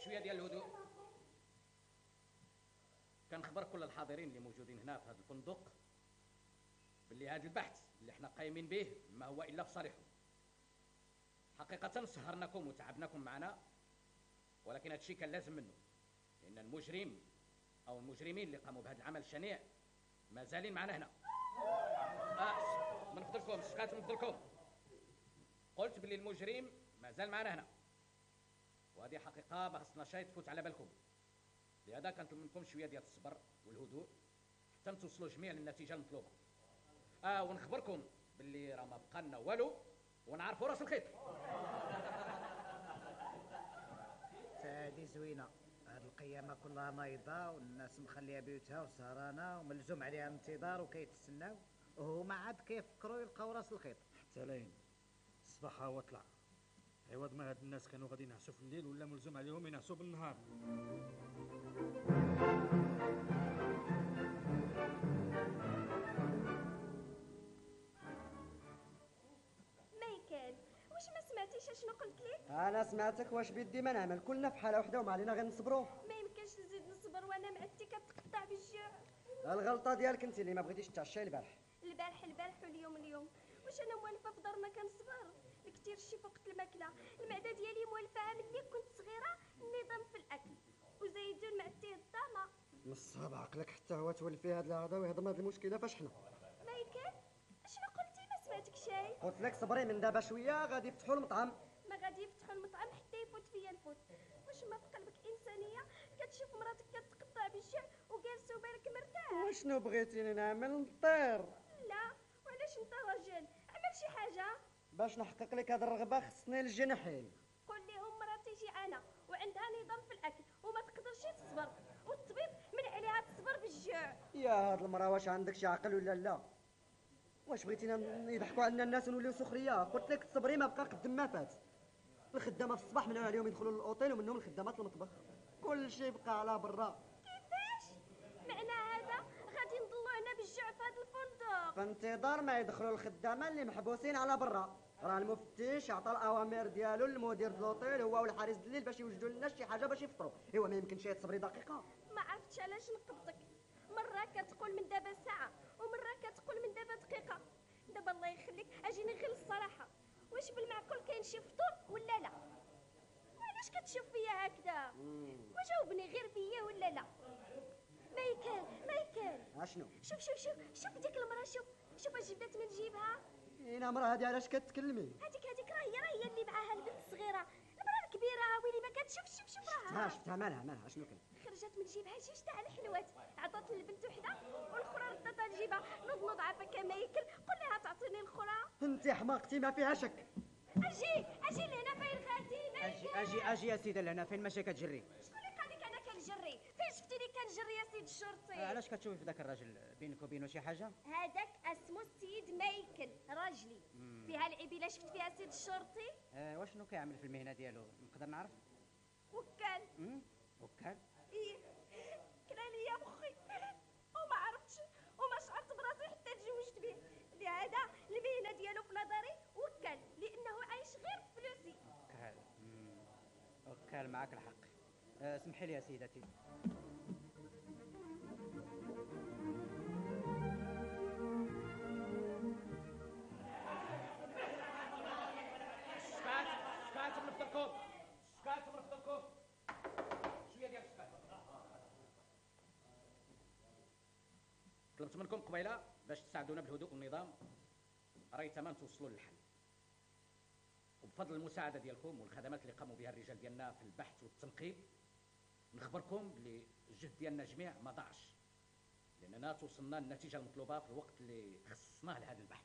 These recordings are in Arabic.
شويه ديال الهدوء. كنخبر كل الحاضرين اللي موجودين هنا في هذا الفندق باللي هذا البحث اللي احنا قايمين به ما هو الا في صالحكم. حقيقه سهرناكم وتعبناكم معنا، ولكن هذا الشيء كان لازم منه، لان المجرم او المجرمين اللي قاموا بهذا العمل الشنيع مازالين معنا هنا. من فضلكم شكات من فضلكم، قلت باللي المجرم مازال معنا هنا، وهذه حقيقه ما خصنا شيء تفوت على بالكم. لهذا كنطلب منكم شويه ديال الصبر والهدوء حتى توصلوا جميع للنتيجه المطلوبه. ونخبركم باللي راه ما بقى لنا والو ونعرفوا راس الخيط. هذه زوينه، هاد القيامه كلها نايضه والناس مخليه بيوتها وسهرانه وملزوم عليها الانتظار وكيتسناو، وهما عاد كيفكروا يلقاو راس الخيط. حتى لين الصباح هو طلع، عوض ما هاد الناس كانوا غادي ينعسوا في الليل ولا ملزوم عليهم ينعسوا بالنهار. مايكل، واش ما سمعتيش اشنو قلت لك؟ انا سمعتك، واش بدي ما نعمل؟ كلنا في حاله وحده وما علينا غير نصبروا. ما يمكنش نزيد نصبر وانا معدتي كتقطع بالجوع. الغلطه ديالك انت اللي ما بغيتيش تعشاي البارح. البارح واليوم. واش انا موالفه في دارنا كنصبر؟ كثير شي فوقت الماكله، المعده ديالي موالفه ملي كنت صغيره النظام في الاكل، وزايدون معدتي الضامه. نصها بعقلك حتى هو تولفي هاد الهضره ويهضم هاد المشكله فاش حنا. مايكل، اشنو قلتي؟ ما سمعتك شي. قلت لك صبري، من دابا شويه غادي يفتحوا المطعم. ما غادي يفتحوا المطعم حتى يفوت فيا الفوت. واش ما في قلبك انسانيه كتشوف مراتك كتقطع بالجوع وجالسه وبالك مرتاح؟ وشنو بغيتيني نعمل؟ نطير؟ لا، وعلاش انت راجل؟ عمل شي حاجه. باش نحقق لك هاد الرغبه خصني الجنحين. قول لهم مراتي جيعانه وعندها نظام في الاكل وما تقدرش تصبر، والطبيب من عليها تصبر بالجوع. يا هاد المراه واش عندك شي عقل ولا لا؟ واش بغيتينا يضحكوا علينا الناس ونوليو سخريه؟ قلت لك تصبري ما بقى قد ما فات. الخدامه في الصباح منعوا عليهم يدخلوا للاوتيل ومنهم الخدامات المطبخ، كل شيء بقى على برا. كيفاش؟ معنى هذا غادي نضلوا هنا بالجوع في هذا الفندق في انتظار ما يدخلوا الخدامه اللي محبوسين على برا. راه المفتش عطى الاوامر ديالو للمدير الاوتيل هو والحارس الليل باش يوجدوا لنا شي حاجه باش يفطروا. ايوا ما يمكنش تصبري دقيقه. ما عرفتش علاش نقبضك، مره كتقول من دابا ساعه ومره كتقول من دابا دقيقه. دابا الله يخليك اجيني غير الصراحه، واش بالمعقول كاين شي فطور ولا لا؟ وعلاش كتشوف فيا هكذا؟ وجاوبني غير بيا ولا لا؟ مايكل اشنو؟ شوف ديك المراه، شوف اش بدات من جيبها. اين مراه هادي؟ علاش كتكلمي؟ هذيك راه هي اللي معاها البنت الصغيره، المراه الكبيره ويلي ما كتشوف راها. شفتها مالها شنو كان؟ خرجت من جيبها جوج تاع الحلوات، عطات للبنت وحده والاخرى ردتها لجيبها. نوض عافاك مايكل، قول لها تعطيني الاخرى. انت حماقتي ما فيها شك. اجي لهنا فين خالتي مايكل. اجي يا سيدي لهنا، فين ماشي كتجري؟ شكون اللي قال لك انا كنجري؟ فين شفتيني كنجري يا سيد الشرطي؟ علاش كتشوفي في ذاك الراجل بينك وبينه شي حاجه؟ هذاك اسمه السيد مايكل، راجلي. فيها العيب الا شفت فيها سيد الشرطي. واشنو كيعمل في المهنه ديالو؟ نقدر نعرف؟ وكال. وكال؟ ايه، كلا ليا مخي وما عرفتش وما شعرت براسي حتى تزوجت به. لهذا المهنه ديالو في نظري وكال، لانه عايش غير بفلوسي. وكال معك الحق. اسمحي لي يا سيدتي. سكات من فضلكم شويه ديال السكات. طلبت منكم قبيله باش تساعدونا بالهدوء والنظام، راهي تمام توصلوا للحل. وبفضل المساعده ديالكم والخدمات اللي قاموا بها الرجال ديالنا في البحث والتنقيب، نخبركم بلي الجهد ديالنا جميع ما ضاعش، لاننا توصلنا للنتيجه المطلوبه في الوقت اللي خصصناه لهذا البحث.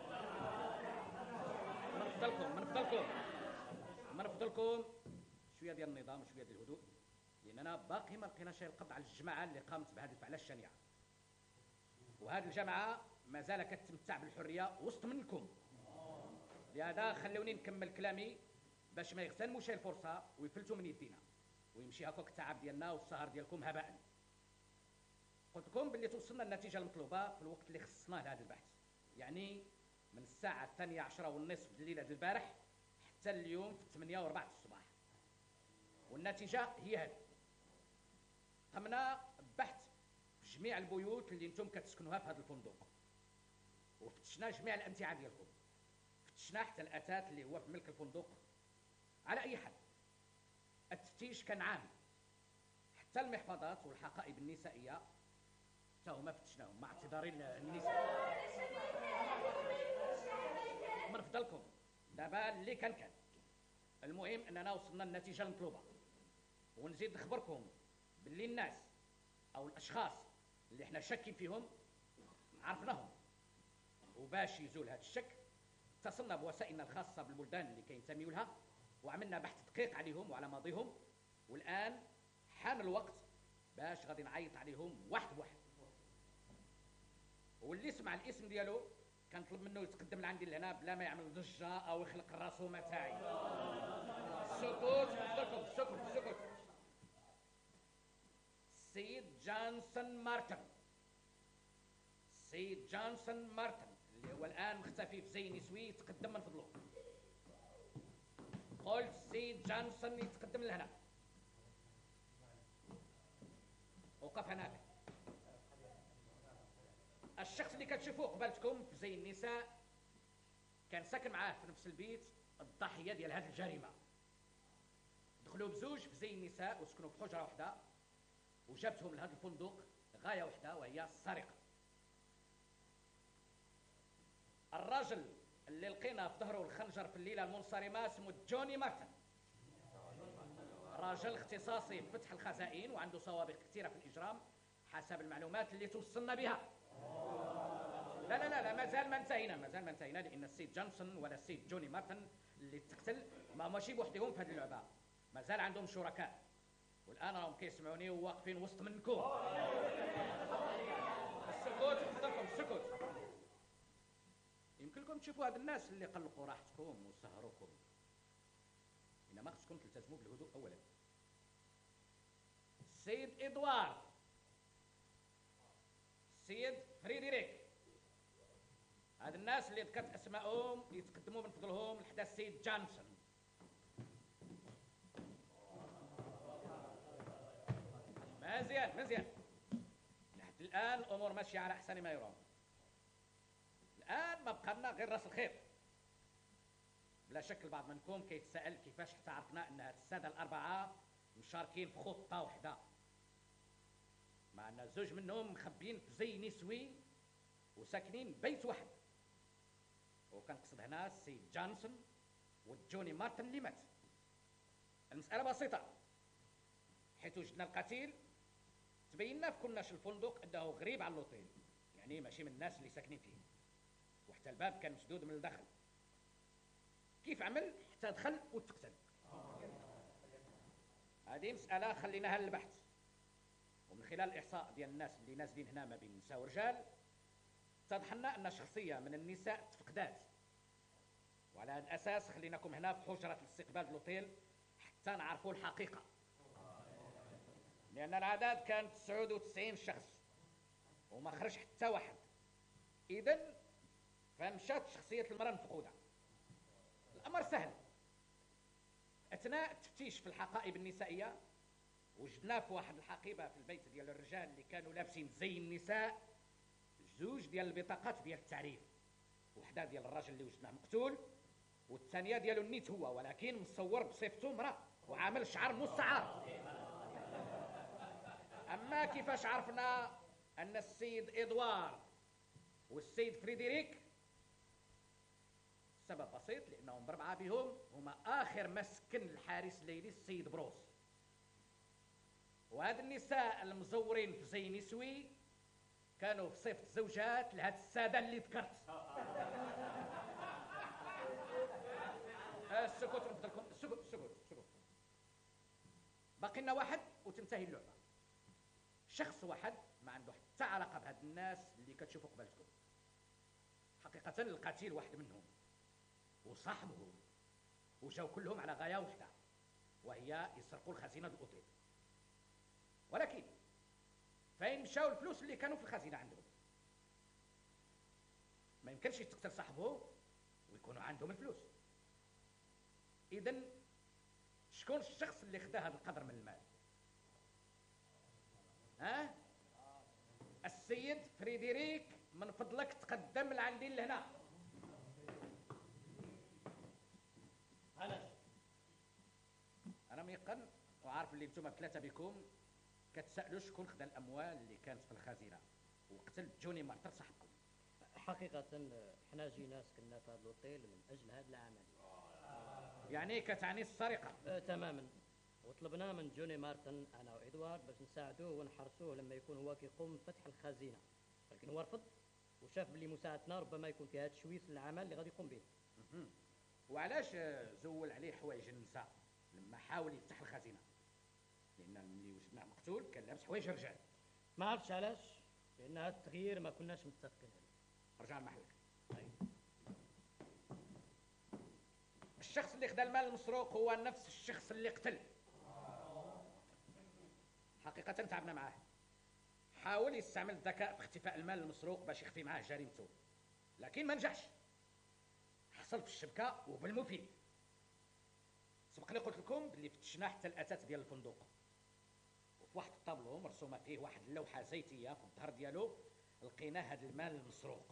من فضلكم شويه ديال النظام وشويه ديال الهدوء، لاننا باقي ما لقينا شي القبض على الجماعه اللي قامت بهذه الفعله الشنيعه، وهذه الجماعه مازال كتمتع بالحريه وسط منكم. لهذا خلوني نكمل كلامي باش ما يغتنموش الفرصه ويفلتوا من يدينا ويمشي هكاك التعب ديالنا والسهر ديالكم هباء. قلت لكم باللي توصلنا للنتيجه المطلوبه في الوقت اللي خصصناه لهذا البحث، يعني من الساعه 12:30 الليله ديال البارح حتى اليوم في 8:04 الصباح. والنتيجه هي هذه. قمنا بحث في جميع البيوت اللي انتم كتسكنوها في هذا الفندق، وفتشنا جميع الامتعه ديالكم، فتشنا حتى الاثاث اللي هو في ملك الفندق. على اي حال التفتيش كان عام، حتى المحفظات والحقائب النسائيه حتى هما فتشناهم مع اعتذار النساء. من فضلكم دابا اللي كان المهم اننا وصلنا للنتيجه المطلوبه، ونزيد نخبركم باللي الناس او الاشخاص اللي احنا شاكين فيهم عرفناهم، وباش يزول هذا الشك اتصلنا بوسائلنا الخاصه بالبلدان اللي كينتميوا لها، وعملنا بحث دقيق عليهم وعلى ماضيهم، والان حان الوقت باش غادي نعيط عليهم واحد بواحد. واللي سمع الاسم ديالو كنطلب منه يتقدم لعندي لهنا بلا ما يعمل ضجه او يخلق الرسومه تاعي. سكوت فضلكم، سكوت. السيد جونسون مارتن اللي هو الان مختفي في زي نسوي، يتقدم من فضله. قلت السيد جونسون يتقدم لهنا. وقف هناك. الشخص اللي كتشوفوه قبالتكم في زي النساء كان ساكن معاه في نفس البيت الضحيه ديال هذه الجريمه. دخلوا بزوج في زي النساء وسكنوا في حجره واحده، وجابتهم لهذا الفندق غايه واحده وهي السرقه. الراجل اللي لقينا في ظهره الخنجر في الليله المنصرمه اسمه جوني مارتن، راجل اختصاصي في فتح الخزائن وعنده سوابق كثيره في الاجرام حسب المعلومات اللي توصلنا بها. لا مازال ما انتهينا لان السيد جونسون ولا السيد جوني مارتن اللي تقتل ماشي بوحدهم في هذه اللعبه، مازال عندهم شركاء، والان راهم كيسمعوني وواقفين وسط منكم. السكوت حضركم، السكوت. يمكن لكم تشوفوا هاد الناس اللي قلقوا راحتكم وسهروكم، انما خصكم تلتزموا بالهدوء اولا. السيد ادوارد، السيد فريدريك، هاد الناس اللي ذكرت اسمائهم يتقدموا من فضلهم لحدا السيد جونسون. مزيان لحد الان الامور ماشيه على احسن ما يرام. الان ما بقى لنا غير راس الخير. بلا شك البعض منكم كيتساءل كيفاش حتى عرفنا ان هاد الساده الاربعه مشاركين في خطه واحده، مع ان زوج منهم مخبيين في زي نسوي وساكنين بيت واحد. وكنقصد هنا السيد جونسون والجوني مارتن اللي مات. المساله بسيطه، حيث وجدنا القتيل تبينا في كناش الفندق انه غريب على اللوطيل، يعني ماشي من الناس اللي ساكنين فيه، وحتى الباب كان مسدود من الداخل. كيف عمل حتى دخل وتقتل؟ هذه مساله خليناها للبحث، ومن خلال الاحصاء ديال الناس اللي نازلين هنا ما بين النساء ورجال اتضح لنا ان شخصيه من النساء تفقدات، وعلى هذا الاساس خليناكم هنا في حجره الاستقبال في الاوتيل حتى نعرفوا الحقيقه، لان العدد كان 99 شخص وما خرج حتى واحد. اذا فمشات شخصيه المراه المفقوده. الامر سهل. اثناء التفتيش في الحقائب النسائيه وجدنا في واحد الحقيبه في البيت ديال الرجال اللي كانوا لابسين زي النساء زوج ديال البطاقات ديال التعريف، وحده ديال الراجل اللي وجدناه مقتول، والثانيه ديالو النيت هو ولكن مصور بصفته امراه وعامل شعر مستعار. اما كيفاش عرفنا ان السيد ادوارد والسيد فريدريك؟ السبب بسيط، لانهم بربعه بهم هما اخر ما سكن الحارس الليلي السيد بروس، وهاد النساء المزورين في زي نسوي كانوا في صفة زوجات لهاد السادة اللي ذكرت. السكوت من فضلكم، السكوت. باقي لنا واحد وتنتهي اللعبة. شخص واحد ما عنده حتى علاقة بهاد الناس اللي كتشوفوا قبالتكم. حقيقة القتيل واحد منهم وصاحبه، وجاو كلهم على غاية واحدة وهي يسرقوا الخزينة ديال الأوتيل. ولكن فين مشاو الفلوس اللي كانوا في الخزينه عندهم؟ ما يمكنش يتقتل صاحبه ويكونوا عندهم الفلوس. اذا شكون الشخص اللي خدا هذا القدر من المال؟ ها؟ السيد فريدريك، من فضلك تقدم لعندي لهنا. علاش؟ انا ميقن وعارف اللي نتوما ثلاثه بكم كتسالوا شكون خدا الاموال اللي كانت في الخزينه وقتل جوني مارتر صاحبكم. حقيقة حنا جينا سكننا في هذا الاوتيل من اجل هذا العمل. يعني كتعني السرقه؟ تماما. وطلبنا من جوني مارتن انا وادوارد باش نساعدوه ونحرسوه لما يكون هو كيقوم بفتح الخزينه، ولكن هو رفض وشاف بلي مساعدتنا ربما يكون فيها تشويش للعمل اللي غادي يقوم به. وعلاش زول عليه حوايج النساء لما حاول يفتح الخزينه؟ لان ملي وجدناه مقتول كان لابس حوايج الرجال. ما عرفتش علاش، لان هذا التغيير ما كناش متفقين عليه. رجع لمحلك. الشخص اللي خدا المال المسروق هو نفس الشخص اللي قتل. حقيقة تعبنا معاه، حاول يستعمل الذكاء في اختفاء المال المسروق باش يخفي معاه جريمته، لكن ما نجحش. حصل في الشبكة وبالمفيد. سبق لي قلت لكم بلي فتشنا حتى الأثاث ديال الفندق، وفي واحد الطابلو مرسومة فيه واحد اللوحة زيتية في الظهر ديالو لقينا هذا المال المسروق.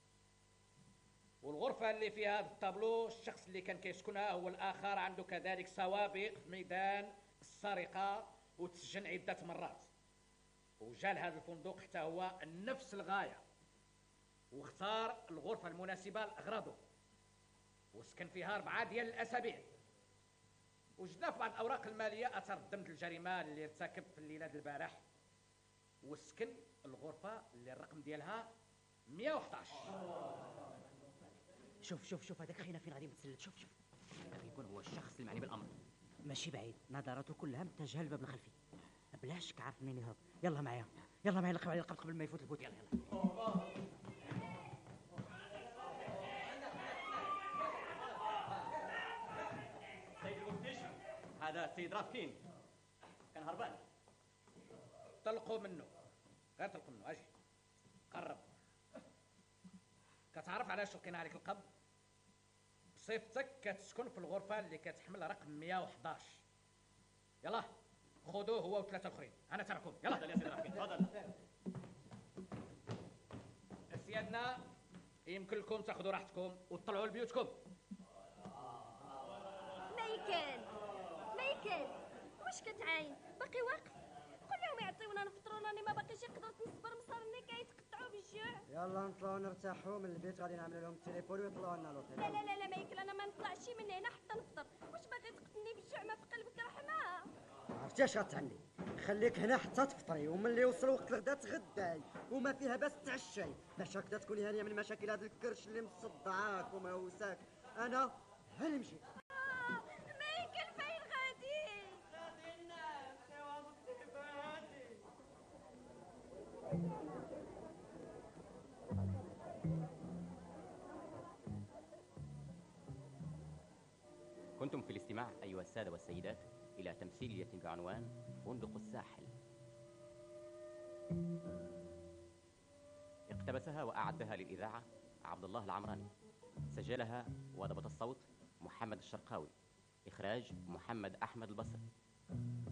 والغرفة اللي فيها هذا الطابلو الشخص اللي كان كيسكنها هو الآخر عنده كذلك سوابق في ميدان السرقة وتسجن عدة مرات، وجا لهذا الفندق حتى هو نفس الغاية واختار الغرفة المناسبة لأغراضه وسكن فيها 4 ديال الأسابيع. وجدنا في بعض الأوراق المالية أثر الدم الجريمة اللي ارتكب في الليلة البارح، وسكن الغرفة اللي الرقم ديالها 111. شوف هذاك خينا فين غادي متسلل. شوف غادي يكون هو الشخص المعني بالامر. ماشي بعيد، نظراته كلها متجهه للباب الخلفي. بلا شك عارف منين يهرب. يلا معايا نلقب عليه القبض قبل ما يفوت الفوت. يلا سيد المفتش، هذا السيد رافكين كان هربان. طلقوا منه، غير طلقوا منه. اجي قرب. كتعرف علاش لقينا عليك القبض؟ بصفتك كتسكن في الغرفة اللي كتحمل رقم 111. يلا خذوه هو و3 اخرين، انا تبعكم. يلا تفضل يا سيد رافكين، تفضل. سيادنا يمكن لكم تاخذوا راحتكم وتطلعوا لبيوتكم. ميكل واش كتعاين؟ باقي واقف؟ قول لهم يعطيونا نفطروا، راني ما باقيش قدرت نصبر، مصارني كيتقطعوا بالجوع. يلا نطلعوا نرتاحوا من البيت، غادي نعملوا لهم التليفون ويطلعوا لنا لوطيل. لا ميكل، انا ما نطلعش من هنا حتى نفطر. واش باغي تقتلني بالجوع؟ ما في قلبك رحمه. عرفتي اش غتعني؟ خليك هنا حتى تفطري، وملي يوصل وقت الغدا تغداي وما فيها باس تعشاي، باش هكذا تكوني هانيه من مشاكل هذا الكرش اللي مصدعاك ومهوساك. انا هاني مشيت. ميكل فين غادي؟ كنتم في الاستماع أيها السادة والسيدات إلى تمثيلية بعنوان فندق الساحل. اقتبسها وأعدها للإذاعة عبد الله العمراني، سجلها وضبط الصوت محمد الشرقاوي، إخراج محمد أحمد البصري.